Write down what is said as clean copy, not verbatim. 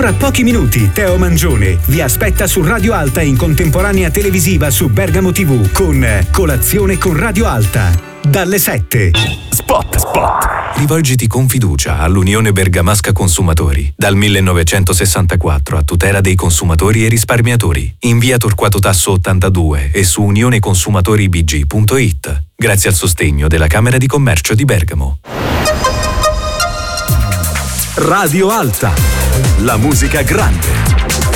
Fra pochi minuti Teo Mangione vi aspetta su Radio Alta in contemporanea televisiva su Bergamo TV con Colazione con Radio Alta. Dalle 7. Spot. Rivolgiti con fiducia all'Unione Bergamasca Consumatori. Dal 1964 a tutela dei consumatori e risparmiatori. In via Torquato Tasso 82 e su unioneconsumatoribg.it. Grazie al sostegno della Camera di Commercio di Bergamo. Radio Alta. La musica grande.